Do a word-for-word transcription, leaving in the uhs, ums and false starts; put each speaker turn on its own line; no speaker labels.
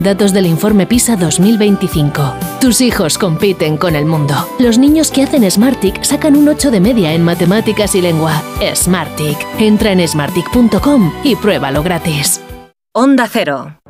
Datos del informe PISA dos mil veinticinco. Tus hijos compiten con el mundo. Los niños que hacen Smartick sacan un ocho de media en matemáticas y lengua. Smartick. Entra en smartick punto com y pruébalo gratis.
Onda Cero.